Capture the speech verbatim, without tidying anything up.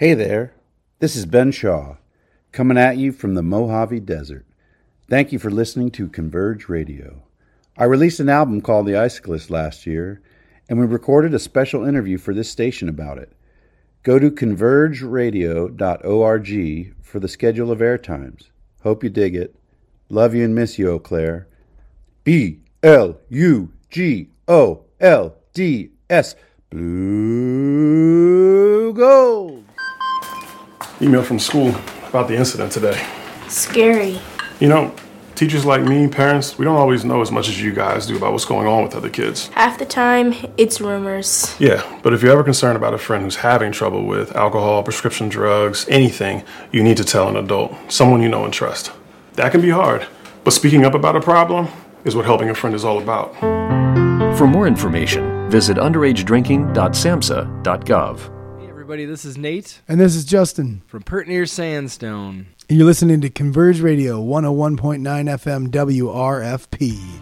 Hey there, this is Ben Shaw, coming at you from the Mojave Desert. Thank you for listening to Converge Radio. I released an album called The Iciclist last year, and we recorded a special interview for this station about it. Go to converge radio dot org for the schedule of airtimes. Hope you dig it. Love you and miss you, Eau Claire. B L U G O L D S. Blue Gold. Email from school about the incident today. Scary. You know, teachers like me, parents, we don't always know as much as you guys do about what's going on with other kids. Half the time, it's rumors. Yeah, but if you're ever concerned about a friend who's having trouble with alcohol, prescription drugs, anything, you need to tell an adult, someone you know and trust. That can be hard, but speaking up about a problem is what helping a friend is all about. For more information, visit underage drinking dot samhsa dot gov. Everybody, this is Nate. And this is Justin. From Pert Near Sandstone. And you're listening to Converge Radio one oh one point nine F M W R F P.